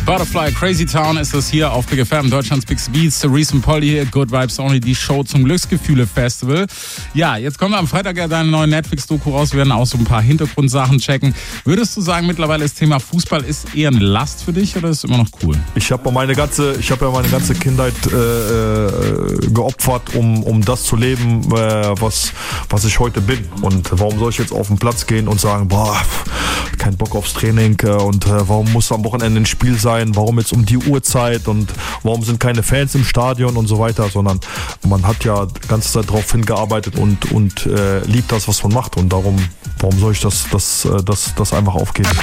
Butterfly, Crazy Town ist das hier auf Big FM, Deutschlands Big Beats, Reese und Polly hier, Good Vibes Only, die Show zum Glücksgefühle-Festival. Ja, jetzt kommt am Freitag ja deine neue Netflix-Doku raus, wir werden auch so ein paar Hintergrundsachen checken. Würdest du sagen, mittlerweile das Thema Fußball ist eher eine Last für dich oder ist es immer noch cool? Ich habe ja meine ganze Kindheit geopfert, um das zu leben, was ich heute bin. Und warum soll ich jetzt auf den Platz gehen und sagen, kein Bock aufs Training und warum muss am Wochenende ein Spiel sein, warum jetzt um die Uhrzeit und warum sind keine Fans im Stadion und so weiter, sondern man hat ja die ganze Zeit darauf hingearbeitet und liebt das, was man macht und warum soll ich das einfach aufgeben?